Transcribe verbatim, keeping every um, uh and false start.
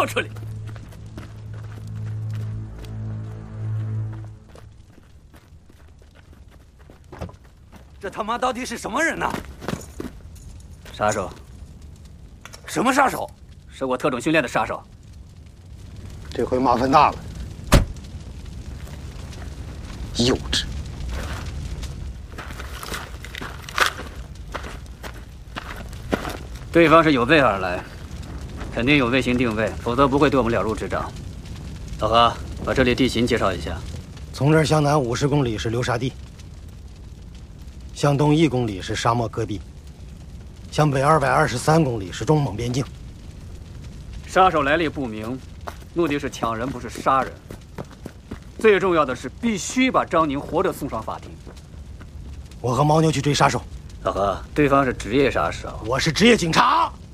到这里。这他妈到底是什么人呢？杀手。什么杀手？受过特种训练的杀手。 这回麻烦大了。幼稚。 对方是有备而来，肯定有卫星定位，否则不会对我们了如指掌。老何，把这里地形介绍一下。 从这儿向南五十公里是流沙地，向东一公里是沙漠戈壁，向北二百二十三公里是中蒙边境。 杀手来历不明，目的是抢人，不是杀人。最重要的是，必须把张宁活着送上法庭。 我和牦牛去追杀手。 老何，对方是职业杀手， 我是职业警察。